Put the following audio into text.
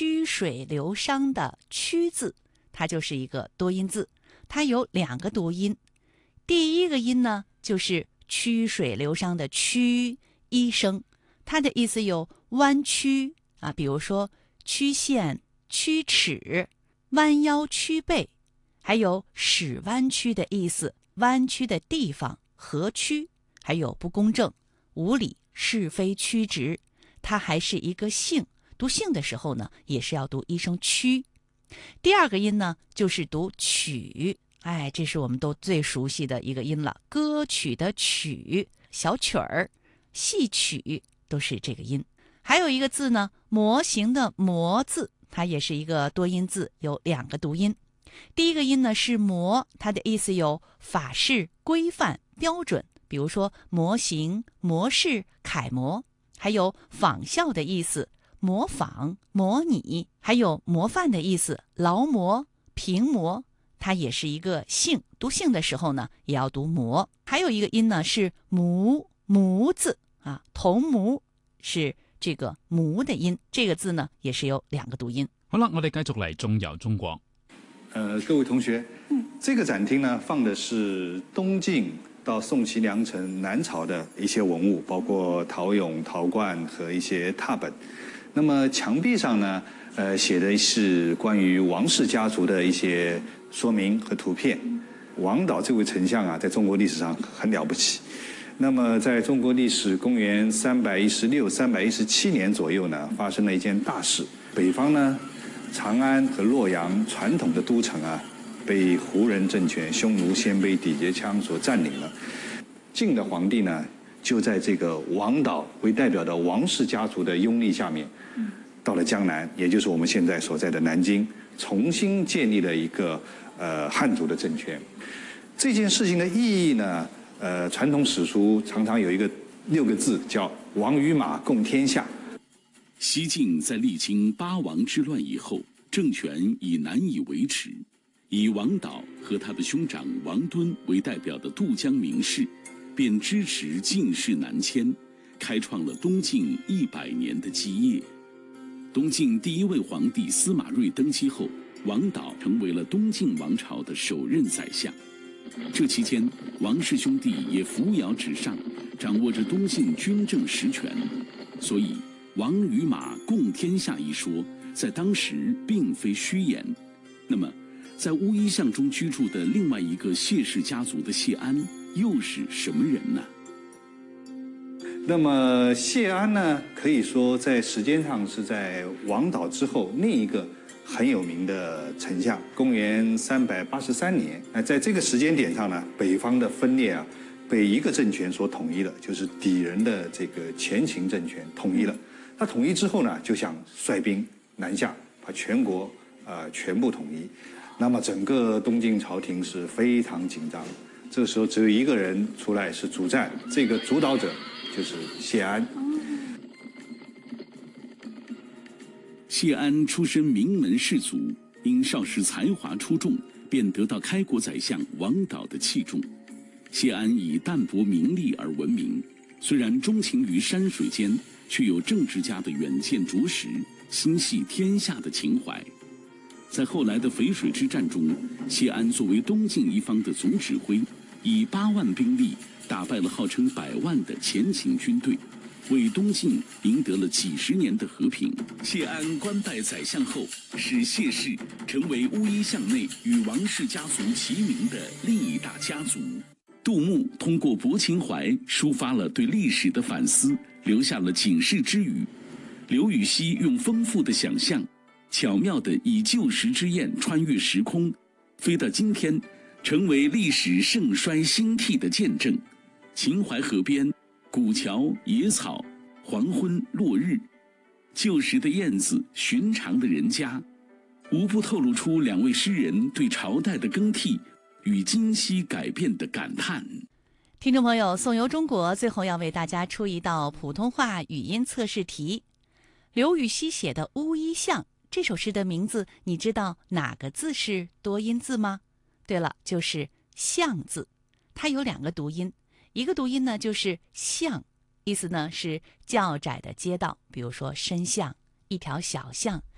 曲水流觞的曲字，它就是一个多音字，它有2个读音。第一个音呢，就是曲水流觞的曲一声，它的意思有弯曲啊，比如说曲线、曲尺、弯腰、曲背，还有使弯曲的意思，弯曲的地方，合曲，还有不公正、无理、是非曲直。它还是一个姓，读姓的时候呢，也是要读一声曲。第二个音呢，就是读曲，这是我们都最熟悉的一个音了，歌曲的曲，小曲儿、戏曲都是这个音。还有一个字呢，模型的模字，它也是一个多音字，有2个读音。第一个音呢是模，它的意思有法式、规范、标准，比如说模型、模式、楷模，还有仿效的意思，模仿、模拟，还有模范的意思，劳模、平模，它也是一个姓，读姓的时候呢，也要读模。还有一个音呢是母，母字啊，同母是这个母的音，这个字呢也是有2个读音。 好啦，我哋繼續嚟中遊中國。 各位同學，這個展廳呢放的是東晉到宋齊梁陳南朝的一些文物，包括陶俑、陶罐和一些拓本。那麼牆壁上呢，寫的是關於王氏家族的一些說明和圖片。王導這位丞相啊，在中國歷史上很了不起。那麼在中國歷史公元316、317年左右呢，發生了一件大事，北方呢，長安和洛陽傳統的都城啊，被胡人政權匈奴鮮卑氐羯羌所佔領了。晉的皇帝呢，就在這個王導為代表的王氏家族的擁立下面，到了江南，也就是我們現在所在的南京，重新建立了一個漢族的政權。這件事情的意義呢，傳統史書常常有一個6個字，叫王與馬共天下。 西晉在歷經八王之亂以後，政權已難以維持，以王導和他的兄長王敦為代表的渡江名士，便支持晉室南遷，開創了東晉100年的基業。東晉第一位皇帝司馬睿登基後，王導成為了東晉王朝的首任宰相。這期間，王氏兄弟也扶搖直上，掌握着東晉軍政實權，所以王與馬共天下一說，在當時並非虛言。那麼，在烏衣巷中居住的另外一個謝氏家族的謝安，又是什麼人呢？ 那麼謝安呢，可以說在時間上是在王導之後另一個很有名的丞相。公元383年，在這個時間點上呢，北方的分裂啊，被一個政權所統一了，就是氐人的這個前秦政權統一了。他統一之後呢，就想率兵南下，把全國全部統一。那麼整個東晉朝廷是非常緊張。這個時候只有一個人出來是主戰，這個主導者就是謝安。 謝安出身名門士族，因少時才華出眾，便得到開國宰相王導的器重。謝安以淡泊名利而聞名，雖然鍾情於山水間，卻有政治家的遠見卓識，心繫天下的情懷。在後來的淝水之戰中，謝安作為東晉一方的總指揮，以8萬兵力打敗了號稱100萬的前秦軍隊，為東晉贏得了幾十年的和平。謝安官拜宰相後，使謝氏成為烏衣巷內與王氏家族齊名的另一大家族。杜牧通過泊秦淮抒發了對歷史的反思，留下了警示之語。劉禹錫用豐富的想象，巧妙地以舊時之焰穿越時空，飛到今天，成為歷史盛衰興替的見證。秦淮河邊，古橋、野草、黃昏、落日，舊時的燕子，尋常的人家，無不透露出兩位詩人對朝代的更替與今昔改變的感嘆。 聽眾朋友，宋遊中國最後要為大家出一道普通話語音測試題。劉禹錫寫的《烏衣巷》這首詩的名字，你知道哪個字是多音字嗎？對了，就是巷字，它有2個讀音，一個讀音呢就是巷，意思呢是較窄的街道，比如說深巷，一條小巷，